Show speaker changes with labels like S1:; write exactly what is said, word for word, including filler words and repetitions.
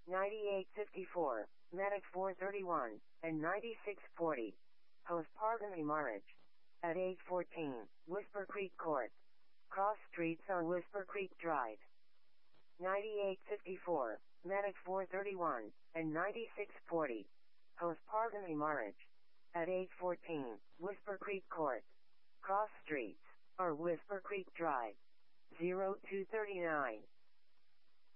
S1: ninety-eight fifty-four, Medic four thirty-one, and ninety-six forty. Postpartum hemorrhage. At eight fourteen, Whisper Creek Court. Cross streets on Whisper Creek Drive. ninety-eight fifty-four, Medic four thirty-one, and ninety-six forty. Postpartum hemorrhage. At eight fourteen, Whisper Creek Court. Cross streets, or Whisper Creek Drive. zero two thirty-nine.